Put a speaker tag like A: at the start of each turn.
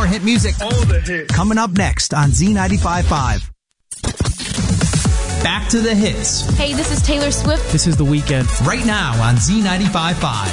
A: more hit music.
B: All the hits.
A: Coming up next on Z95.5. Back to the hits.
C: Hey, this is Taylor Swift.
D: This is The Weeknd.
A: Right now on Z95.5.